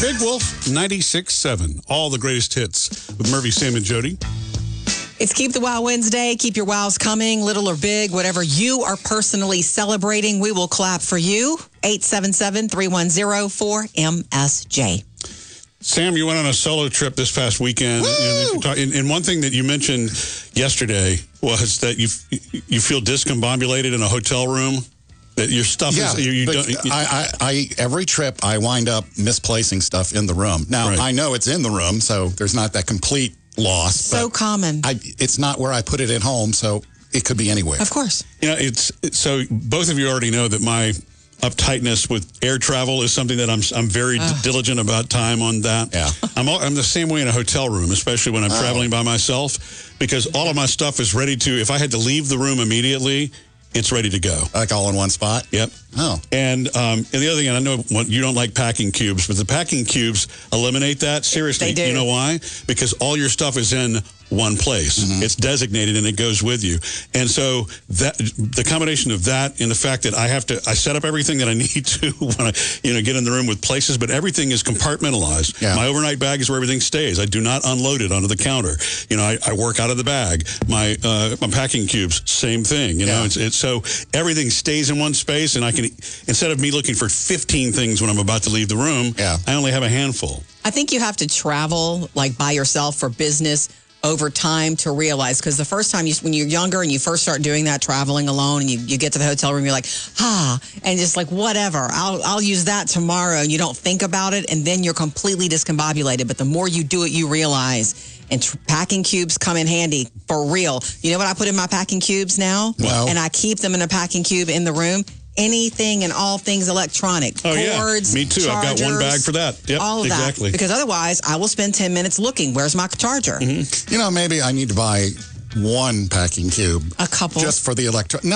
Big Wolf 96.7. All the greatest hits with Murphy, Sam, and Jody. It's Keep the Wow Wednesday. Keep your wows coming, little or big, whatever you are personally celebrating. We will clap for you. 877-310-4MSJ. Sam, you went on a solo trip this past weekend. And one thing that you mentioned yesterday was that you feel discombobulated in a hotel room. That your stuff is... every trip, I wind up misplacing stuff in the room. Now, Right. I know it's in the room, so there's not that complete loss. So common. It's not where I put it at home, so it could be anywhere. Of course. So both of you already know that my uptightness with air travel is something that I'm very diligent about time on that. Yeah. I'm the same way in a hotel room, especially when I'm traveling by myself, because all of my stuff is ready to, if I had to leave the room immediately, it's ready to go. Like all in one spot? Yep. Oh. And the other thing, and I know you don't like packing cubes, but the packing cubes eliminate that. Seriously, They do. You know why? Because all your stuff is in one place. Mm-hmm. It's designated and it goes with you. And so that the combination of that and the fact that I set up everything that I need to when I get in the room with places, but everything is compartmentalized. Yeah. My overnight bag is where everything stays. I do not unload it onto the counter. I work out of the bag. My packing cubes, same thing. It's so everything stays in one space, and I can, instead of me looking for 15 things when I'm about to leave the room, I only have a handful. I think you have to travel like by yourself for business over time to realize, because the first time when you're younger and you first start doing that, traveling alone, and you get to the hotel room, you're like, and just like, whatever, I'll use that tomorrow, and you don't think about it, and then you're completely discombobulated. But the more you do it, you realize, and packing cubes come in handy for real. You know what I put in my packing cubes now? Wow. And I keep them in a packing cube in the room. Anything and all things electronic. Cords, me too. Chargers, I've got one bag for that. Yep, all of exactly. that. Because otherwise, I will spend 10 minutes looking. Where's my charger? Maybe I need to buy one packing cube. A couple. Just for the